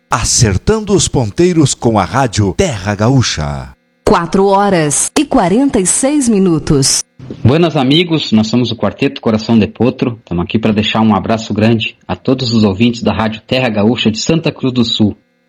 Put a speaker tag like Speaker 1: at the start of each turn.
Speaker 1: Acertando os ponteiros com a rádio Terra Gaúcha.
Speaker 2: 4h46.
Speaker 3: Buenas amigos, nós somos o Quarteto Coração de Potro. Estamos aqui para deixar um abraço grande a todos os ouvintes da rádio Terra Gaúcha de Santa Cruz do Sul.